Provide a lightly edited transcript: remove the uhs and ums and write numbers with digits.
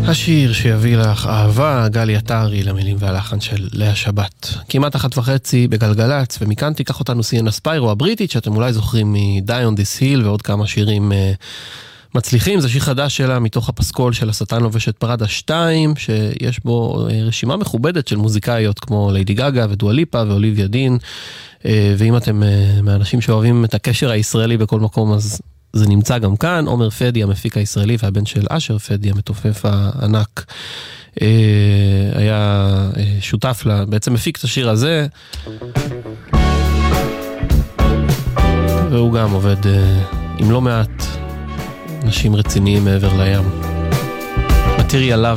השיר שיביא לך אהבה, גלי עטרי, למילים והלחן של לאה שבת. כמעט 1:30 בגלגלץ, ומכאן תיקח אותנו סיאנה ספיירו הבריטית, שאתם אולי זוכרים מ-Die on This Hill ועוד כמה שירים מצליחים. זה שיר חדש שלה מתוך הפסקול של השטן לובש את פרדה 2, שיש בו רשימה מכובדת של מוזיקאיות כמו ליידי גגה ודואה ליפה ואוליביה דין. ואם אתם מהאנשים שאוהבים את הקשר הישראלי בכל מקום, אז זה נמצא גם כאן. עומר פדי, המפיק הישראלי, והבן של אשר פדי, המתופף הענק, היה שותף לה, בעצם מפיק את השיר הזה, והוא גם עובד עם לא מעט אנשים רציניים מעבר לים. Material Love